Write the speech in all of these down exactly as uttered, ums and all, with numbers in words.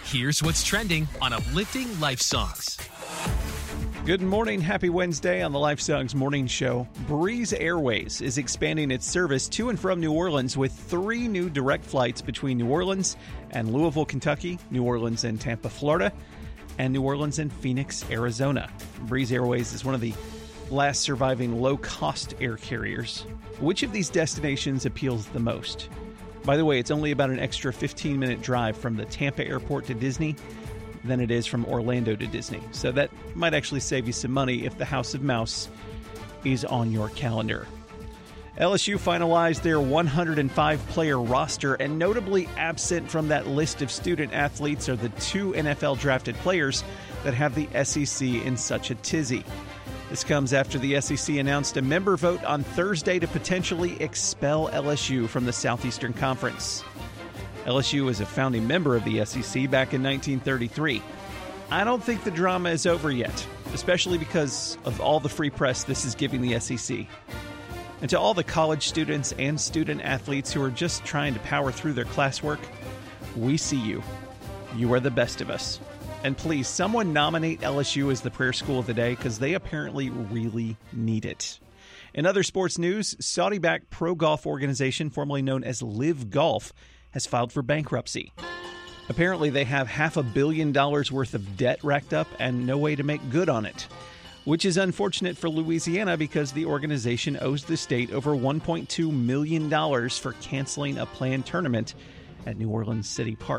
Here's what's trending on Uplifting Life Songs. Good morning. Happy Wednesday on the Life Songs Morning Show. Breeze Airways is expanding its service to and from New Orleans with three new direct flights between New Orleans and Louisville, Kentucky, New Orleans and Tampa, Florida, and New Orleans and Phoenix, Arizona. Breeze Airways is one of the last surviving low-cost air carriers. Which of these destinations appeals the most? By the way, it's only about an extra fifteen-minute drive from the Tampa airport to Disney than it is from Orlando to Disney. So that might actually save you some money if the House of Mouse is on your calendar. L S U finalized their one hundred five player roster, and notably absent from that list of student athletes are the two N F L drafted players that have the S E C in such a tizzy. This comes after the S E C announced a member vote on Thursday to potentially expel L S U from the Southeastern Conference. L S U was a founding member of the S E C back in nineteen thirty-three. I don't think the drama is over yet, especially because of all the free press this is giving the S E C. And to all the college students and student athletes who are just trying to power through their classwork, we see you. You are the best of us. And please, someone nominate L S U as the prayer school of the day, because they apparently really need it. In other sports news, Saudi-backed pro golf organization formerly known as Live Golf has filed for bankruptcy. Apparently, they have half a billion dollars worth of debt racked up and no way to make good on it, which is unfortunate for Louisiana because the organization owes the state over one point two million dollars for canceling a planned tournament at New Orleans City Park.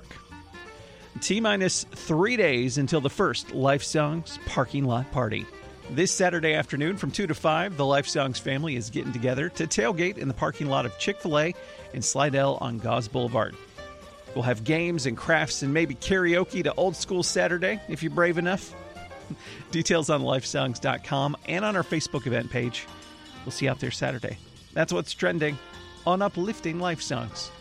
T-minus three days until the first Life Songs parking lot party. This Saturday afternoon from two to five, the Life Songs family is getting together to tailgate in the parking lot of Chick-fil-A in Slidell on Gauze Boulevard. We'll have games and crafts and maybe karaoke to Old School Saturday if you're brave enough. Details on life songs dot com and on our Facebook event page. We'll see you out there Saturday. That's what's trending on Uplifting Life Songs.